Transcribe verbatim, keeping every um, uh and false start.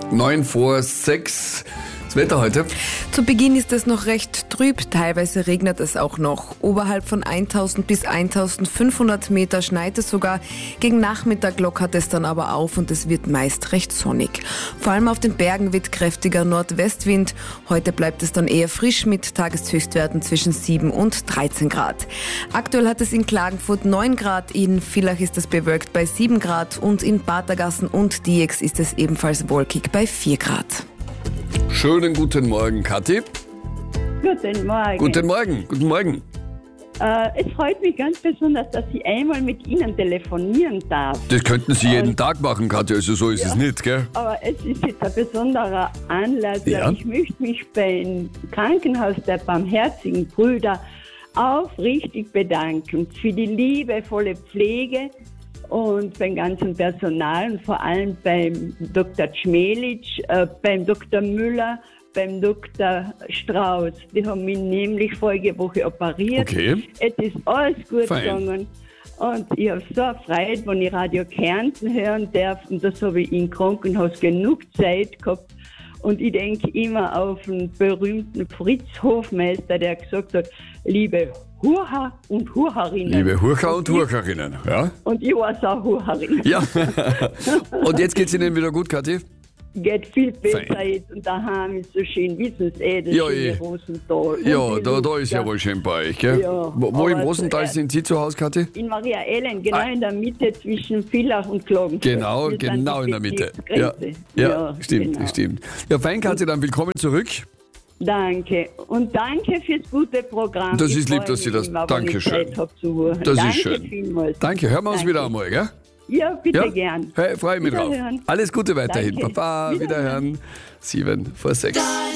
Neun vor sechs. Das Wetter heute. Zu Beginn ist es noch recht trüb, teilweise regnet es auch noch. Oberhalb von eintausend bis eintausendfünfhundert Meter schneit es sogar. Gegen Nachmittag lockert es dann aber auf und es wird meist recht sonnig. Vor allem auf den Bergen weht kräftiger Nordwestwind. Heute bleibt es dann eher frisch mit Tageshöchstwerten zwischen sieben und dreizehn Grad. Aktuell hat es in Klagenfurt neun Grad, in Villach ist es bewölkt bei sieben Grad und in Patergassen und Diex ist es ebenfalls wolkig bei vier Grad. Schönen guten Morgen, Kathi. Guten Morgen. Guten Morgen, guten Morgen. Äh, es freut mich ganz besonders, dass ich einmal mit Ihnen telefonieren darf. Das könnten Sie jeden Und- Tag machen, Kathi, also so ist Ja. es nicht, gell? Aber es ist jetzt ein besonderer Anlass, weil Ja. ich möchte mich beim Krankenhaus der Barmherzigen Brüder aufrichtig bedanken für die liebevolle Pflege und beim ganzen Personal und vor allem beim Doktor Czmelitsch, äh, beim Doktor Müller, beim Doktor Strauß. Die haben mich nämlich vorige Woche operiert. Okay. Es ist alles gut Fein. gegangen. Und ich habe so erfreut, wenn ich Radio Kärnten hören darf. Und das habe ich im Krankenhaus genug Zeit gehabt. Und ich denke immer auf den berühmten Fritz Hofmeister, der gesagt hat, liebe Hurha und Hurherinnen. Liebe Hurcher und ich- Hurcherinnen, ja? Und ich war so eine Hurherin. Ja. Und jetzt geht's Ihnen wieder gut, Kathi? Geht viel besser Fein. jetzt. Und daheim ist so schön, wissen Sie eh, das Ja, schöne eh. Rosental. Und Ja, die da, da Luft, ist ja ja. wohl schön bei euch, gell? Ja, wo wo im aber Rosental zuerst- sind Sie zu Hause, Kathi? In Maria Ellen, genau Ah. in der Mitte zwischen Villach und Klagenfurt. Genau, Wir sind genau die in der Mitte. Ja, Bezirksgrenze. ja, stimmt, genau. stimmt. Ja, fein, Kathi, dann willkommen zurück. Danke. Und danke fürs gute Programm. Das Ich ist lieb, freue dass Sie mich das- immer, wenn Dankeschön. ich Zeit habe zu hören. Das danke ist schön. Vielmals. Danke, hören wir uns Danke. wieder einmal, gell? Ja, bitte Ja, gern. hey, freue mich drauf. Wiederhören. Alles Gute weiterhin. Danke. Baba, Wiederhören. wiederhören. Sieben vor sechs.